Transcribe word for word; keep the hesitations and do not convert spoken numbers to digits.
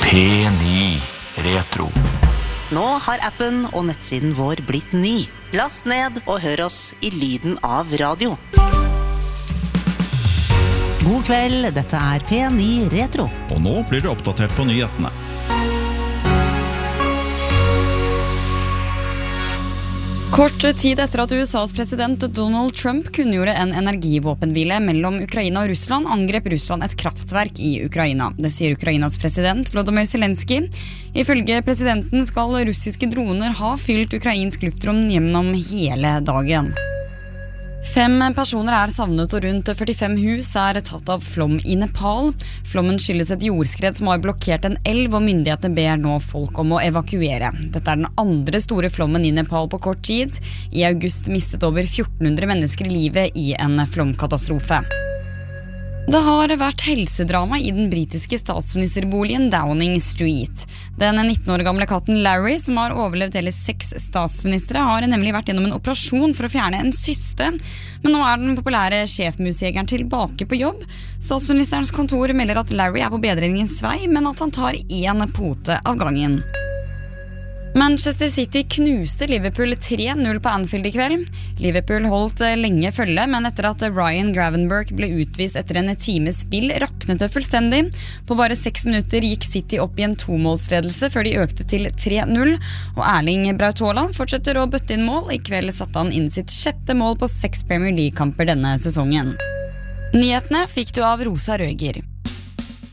P ni Retro. Nå har appen og nettsiden vår blitt ny. Last ned og hør oss i lyden av radio. God kveld, dette er P ni Retro. Og nå blir du oppdatert på nyhetene. Kort tid etter at U S A's president Donald Trump kunngjorde en energivåpenhvile mellom Ukraina og Russland, angrep Russland et kraftverk i Ukraina. Det sier Ukrainas president Volodymyr Zelensky. Ifølge presidenten skal russiske droner ha fylt ukrainsk luftrom gjennom hele dagen. Fem personer er savnet og rundt førtifem hus er tatt av flom i Nepal. Flommen skyldes et jordskred som har blokkert en elv, og myndighetene ber nå folk om å evakuere. Dette er den andre store flommen i Nepal på kort tid. I august mistet over fjorten hundre mennesker livet i en flomkatastrofe. Det har vært helsedrama i den britiske statsministerboligen Downing Street. Den nitten år gamle katten Larry, som har overlevd hele seks statsministre, har nemlig vært gjennom en operasjon for å fjerne en syste. Men nå er den populære sjefmusjegeren tilbake på jobb. Statsministerens kontor melder at Larry er på bedringens vei, men at han tar én pote av gangen. Manchester City knuste Liverpool tre null på Anfield i kveld. Liverpool holdt lenge følge, men etter at Ryan Gravenberch ble utvist etter en times spill, raknet det fullstendig. På bare seks minutter gikk City opp i en tomålsledelse før de økte til tre null, og Erling Braut Haaland fortsetter å bøtte inn mål. I kveld satte han inn sitt sjette mål på seks Premier League-kamper denne sesongen. Nyhetene fikk du av Rosa Røger.